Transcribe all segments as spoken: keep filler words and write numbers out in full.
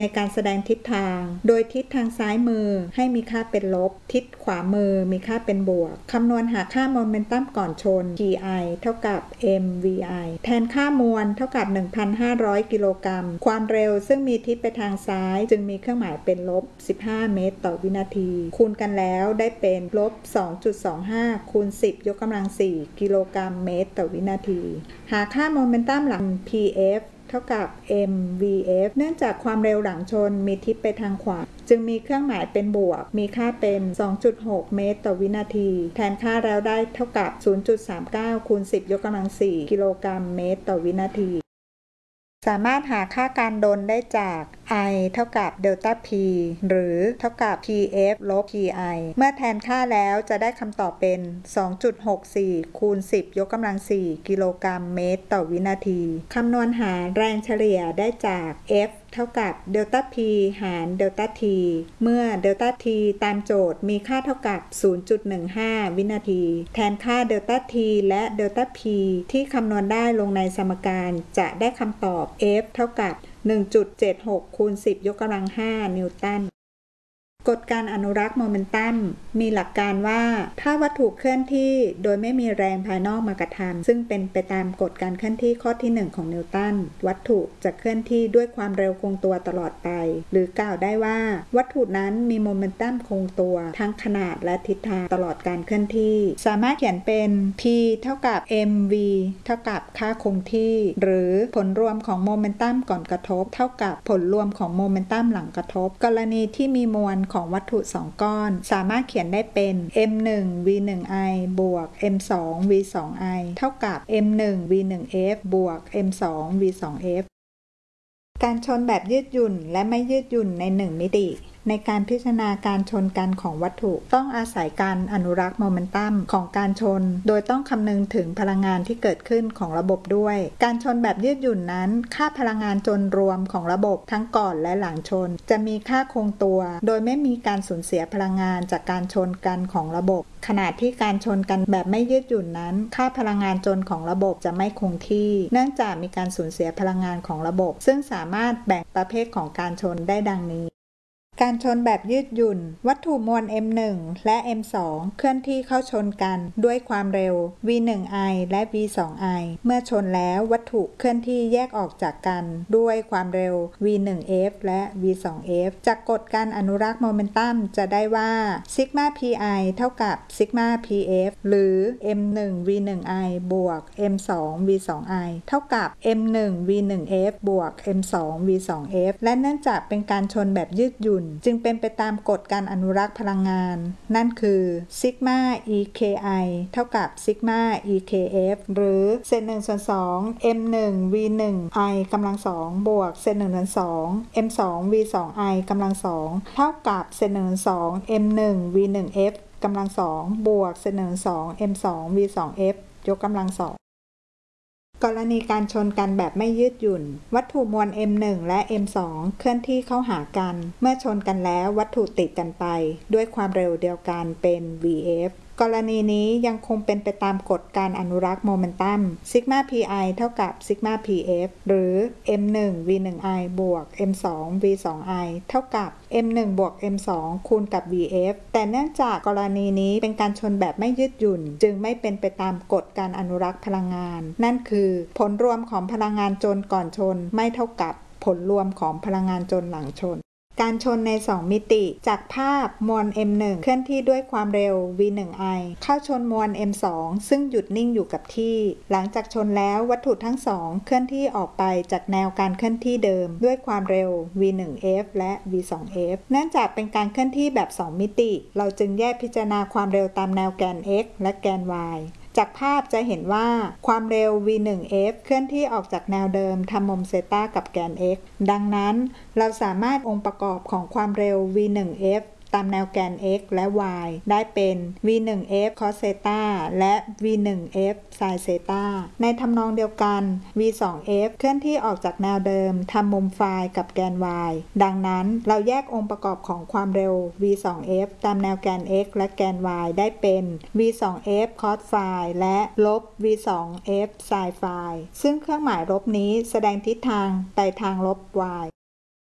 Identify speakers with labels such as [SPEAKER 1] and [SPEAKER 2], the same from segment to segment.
[SPEAKER 1] ในการแสดงทิศทางโดยทิศทางซ้ายมือให้มีค่าเป็นลบทิศขวามือมีค่าเป็นบวกคำนวณหาค่าโมเมนตัมก่อนชน พี ไอ เท่ากับ เอ็ม วี ไอ แทนค่ามวลเท่ากับ หนึ่งพันห้าร้อย กิโลกรัมความเร็วซึ่งมีทิศไปทางซ้ายจึงมีเครื่องหมายเป็นลบสิบห้าเมตรต่อวินาทีคูณกันแล้วได้เป็นลบ สองจุดสองห้า คูณสิบยกกำลังสี่กิโลกรัมเมตรต่อวินาทีหาค่าโมเมนตัมหลัง พี เอฟเท่ากับ เอ็ม วี เอฟ เนื่องจากความเร็วหลังชนมีทิศไปทางขวาจึงมีเครื่องหมายเป็นบวกมีค่าเป็น สองจุดหก เมตรต่อวินาทีแทนค่าแล้วได้เท่ากับ ศูนย์จุดสามเก้า คูณสิบยกกำลังสี่กิโลกรัมเมตรต่อวินาทีสามารถหาค่าการดลได้จาก I เท่ากับเดลต้า P หรือเท่ากับ พี เอฟ ลบ พี ไอ เมื่อแทนค่าแล้วจะได้คำตอบเป็น สองจุดหกสี่ คูณสิบยกกำลังสี่กิโลกรัมเมตรต่อวินาทีคำนวณหาแรงเฉลี่ยได้จาก F เท่ากับเดลต้า P หารเดลต้า T เมื่อเดลต้า T ตามโจทย์มีค่าเท่ากับ ศูนย์จุดหนึ่งห้า วินาทีแทนค่าเดลต้า T และเดลต้า P ที่คำนวณได้ลงในสมการจะได้คำตอบ F เท่ากับ หนึ่งจุดเจ็ดหก คูณสิบยกกำลังห้านิวตันกฎการอนุรักษ์โมเมนตัมมีหลักการว่าถ้าวัตถุเคลื่อนที่โดยไม่มีแรงภายนอกมากระทำซึ่งเป็นไปตามกฎการเคลื่อนที่ข้อที่หนึ่งของนิวตันวัตถุจะเคลื่อนที่ด้วยความเร็วคงตัวตลอดไปหรือกล่าวได้ว่าวัตถุนั้นมีโมเมนตัมคงตัวทั้งขนาดและทิศทางตลอดการเคลื่อนที่สามารถเขียนเป็น P เท่ากับ เอ็ม วี เท่ากับค่าคงที่หรือผลรวมของโมเมนตัมก่อนกระทบเท่ากับผลรวมของโมเมนตัมหลังกระทบกรณีที่มีมวลของวัตถุสองก้อนสามารถเขียนได้เป็น เอ็ม หนึ่ง วี หนึ่ง ไอ บวก เอ็ม สอง วี สอง ไอ เท่ากับ เอ็ม หนึ่ง วี หนึ่ง เอฟ บวก เอ็ม สอง วี สอง เอฟ การชนแบบยืดหยุ่นและไม่ยืดหยุ่นในหนึ่งมิติในการพิจารณาการชนกันของวัตถุต้องอาศัยการอนุรักษ์โมเมนตัมของการชนโดยต้องคำนึงถึงพลังงานที่เกิดขึ้นของระบบด้วยการชนแบบยืดหยุ่นนั้นค่าพลังงานจนรวมของระบบทั้งก่อนและหลังชนจะมีค่าคงตัวโดยไม่มีการสูญเสียพลังงานจากการชนกันของระบบขณะที่การชนกันแบบไม่ยืดหยุ่นนั้นค่าพลังงานจนของระบบจะไม่คงที่เนื่องจากมีการสูญเสียพลังงานของระบบซึ่งสามารถแบ่งประเภทของการชนได้ดังนี้การชนแบบยืดหยุ่นวัตถุมวล เอ็ม หนึ่ง และ เอ็ม สอง เคลื่อนที่เข้าชนกันด้วยความเร็ว วี หนึ่ง ไอ และ วี สอง ไอ เมื่อชนแล้ววัตถุเคลื่อนที่แยกออกจากกันด้วยความเร็ว วี หนึ่ง เอฟ และ วี สอง เอฟ จากกฎการอนุรักษ์โมเมนตัมจะได้ว่าซิกมา พี ไอ เท่ากับซิกมา พี เอฟ หรือ เอ็ม หนึ่ง วี หนึ่ง ไอ บวก เอ็ม สอง วี สอง ไอ เท่ากับ เอ็ม หนึ่ง วี หนึ่ง เอฟ บวก เอ็ม สอง วี สอง เอฟ และเนื่องจากเป็นการชนแบบยืดหยุ่นจึงเป็นไปตามกฎการอนุรักษ์พลังงานนั่นคือซิกมา อี เค ไอ เท่ากับซิกมา อี เค เอฟ หรือเศษหนึ่งส่วนสอง เอ็ม หนึ่ง วี หนึ่ง ไอ กำลังสองบวกเศษหนึ่งส่วนสอง เอ็ม สอง วี สอง ไอ กำลังสองเท่ากับเศษหนึ่งส่วนสอง เอ็ม หนึ่ง วี หนึ่ง เอฟ กำลังสองบวกเศษหนึ่งส่วนสอง เอ็ม สอง วี สอง เอฟ ยกกำลังสองกรณีการชนกันแบบไม่ยืดหยุ่นวัตถุมวล เอ็ม หนึ่ง และ เอ็ม สอง เคลื่อนที่เข้าหากันเมื่อชนกันแล้ววัตถุติดกันไปด้วยความเร็วเดียวกันเป็น วี เอฟ กรณีนี้ยังคงเป็นไปตามกฎการอนุรักษ์โมเมนตัมซิกมา พี ไอ เท่ากับซิกมา พี เอฟ หรือ เอ็ม หนึ่ง วี หนึ่ง ไอ บวก เอ็ม สอง วี สอง ไอ เท่ากับ เอ็ม หนึ่ง บวก เอ็ม สอง คูณกับ วี เอฟ แต่เนื่องจากกรณีนี้เป็นการชนแบบไม่ยืดหยุ่นจึงไม่เป็นไปตามกฎการอนุรักษ์พลังงานนั่นคือผลรวมของพลังงานจนก่อนชนไม่เท่ากับผลรวมของพลังงานจนหลังชนการชนในสองมิติจากภาพมวล เอ็ม หนึ่ง เคลื่อนที่ด้วยความเร็ว วี หนึ่ง ไอ เข้าชนมวล เอ็ม สอง ซึ่งหยุดนิ่งอยู่กับที่หลังจากชนแล้ววัตถุทั้งสองเคลื่อนที่ออกไปจากแนวการเคลื่อนที่เดิมด้วยความเร็ว วี หนึ่ง เอฟ และ วี สอง เอฟ เนื่องจากเป็นการเคลื่อนที่แบบสองมิติเราจึงแยกพิจารณาความเร็วตามแนวแกน x และแกน yจากภาพจะเห็นว่าความเร็ว วี หนึ่ง เอฟ เคลื่อนที่ออกจากแนวเดิมทำมุมเซตากับแกน x ดังนั้นเราสามารถองค์ประกอบของความเร็ว วี หนึ่ง เอฟ ตามแนวแกน x และ y ได้เป็น วี หนึ่ง เอฟ cos เซตาและ วี หนึ่ง เอฟ sin เซตาในทำนองเดียวกัน วี สอง เอฟ เคลื่อนที่ออกจากแนวเดิมทำมุมไฟกับแกน y ดังนั้นเราแยกองค์ประกอบของความเร็ว วี สอง เอฟ ตามแนวแกน x และแกน y ได้เป็น วี สอง เอฟ cos ไฟและลบ วี สอง เอฟ sin ไฟซึ่งเครื่องหมายลบนี้แสดงทิศทางไปทางลบ y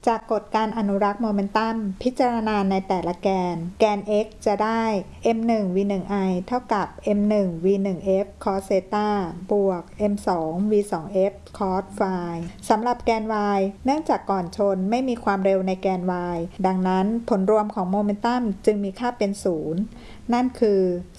[SPEAKER 1] จากกฎการอนุรักษ์โมเมนตัมพิจารณาในแต่ละแกนแกน x จะได้ เอ็ม หนึ่ง วี หนึ่ง ไอ เท่ากับ เอ็ม หนึ่ง วี หนึ่ง เอฟ cos เซตาบวก เอ็ม สอง วี สอง เอฟ cos ไฟสำหรับแกน y เนื่องจากก่อนชนไม่มีความเร็วในแกน y ดังนั้นผลรวมของโมเมนตัมจึงมีค่าเป็นศูนย์นั่นคือ